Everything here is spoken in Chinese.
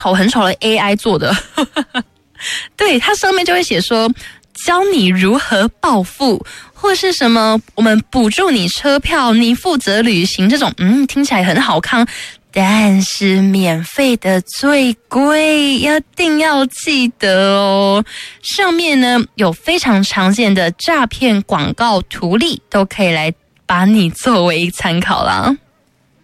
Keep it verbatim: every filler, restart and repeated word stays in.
丑很丑的 A I 做的。对，它上面就会写说教你如何暴富，或是什么我们补助你车票，你负责旅行，这种嗯听起来很好康，但是免费的最贵，一定要记得哦。上面呢有非常常见的诈骗广告图例，都可以来把你作为参考啦。